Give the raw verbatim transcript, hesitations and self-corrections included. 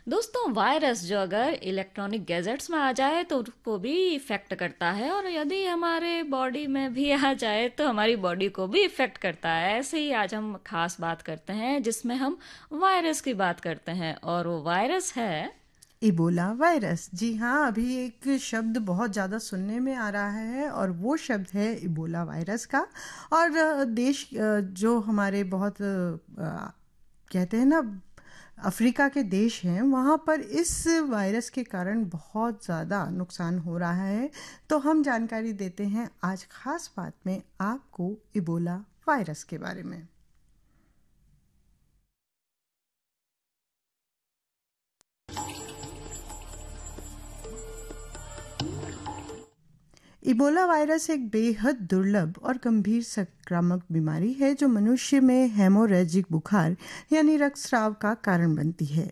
दोस्तों, वायरस जो अगर इलेक्ट्रॉनिक गैजेट्स में आ जाए तो उसको भी इफ़ेक्ट करता है, और यदि हमारे बॉडी में भी आ जाए तो हमारी बॉडी को भी इफ़ेक्ट करता है। ऐसे ही आज हम खास बात करते हैं जिसमें हम वायरस की बात करते हैं, और वो वायरस है इबोला वायरस। जी हाँ, अभी एक शब्द बहुत ज़्यादा सुनने में आ रहा है और वो शब्द है इबोला वायरस का। और अ, देश अ, जो हमारे बहुत अ, कहते हैं ना, अफ्रीका के देश हैं, वहाँ पर इस वायरस के कारण बहुत ज़्यादा नुकसान हो रहा है। तो हम जानकारी देते हैं आज खास बात में आपको इबोला वायरस के बारे में। इबोला वायरस एक बेहद दुर्लभ और गंभीर संक्रामक बीमारी है जो मनुष्य में हेमोरेजिक बुखार यानी रक्तस्राव का कारण बनती है।